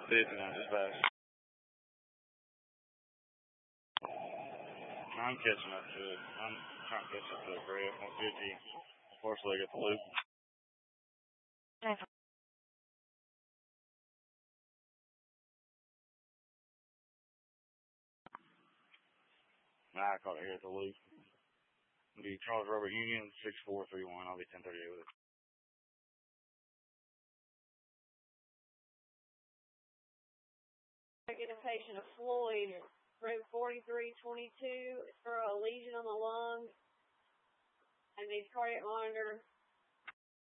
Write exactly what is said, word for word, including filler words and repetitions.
fifty-nine, dispatch. I'm catching up to it. I'm trying to catch up to it, Greg. one fifty. Unfortunately, I get the loop. Nah, I caught it here at the loop. The Charles Robert Union, six four three one. I'll be ten thirty-eight with it. I get a patient of Floyd, room forty-three twenty-two for a lesion on the lung. I need cardiac monitor.